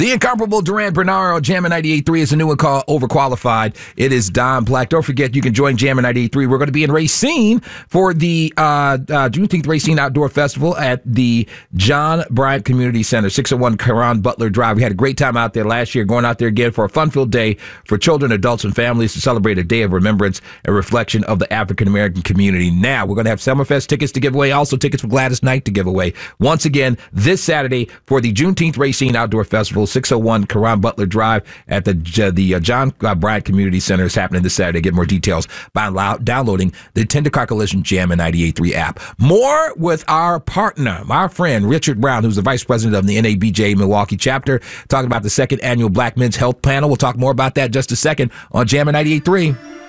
The incomparable Duran Bernaro, Jammin' 98.3 is a new one called Overqualified. It is Don Black. Don't forget, you can join Jammin' 98.3. We're going to be in Racine for the Juneteenth Racine Outdoor Festival at the John Bryant Community Center, 601 Caron Butler Drive. We had a great time out there last year, going out there again for a fun-filled day for children, adults, and families to celebrate a day of remembrance and reflection of the African-American community. Now, we're going to have Summerfest tickets to give away, also tickets for Gladys Knight to give away. Once again, this Saturday for the Juneteenth Racine Outdoor Festival, 601 Caron Butler Drive at the John Bryant Community Center. Is happening this Saturday. Get more details by downloading the Tendercar Coalition Jammin' 98.3 app. More with our partner, our friend Richard Brown, who's the Vice President of the NABJ Milwaukee chapter, talking about the second annual Black Men's Health Panel. We'll talk more about that in just a second on Jammin' 98.3.